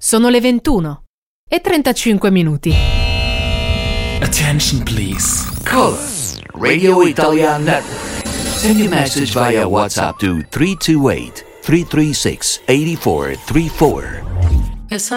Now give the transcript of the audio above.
Sono le 21:35. Attention please. Callers, Radio Italian Network. Send your message via WhatsApp to 328-336-8434.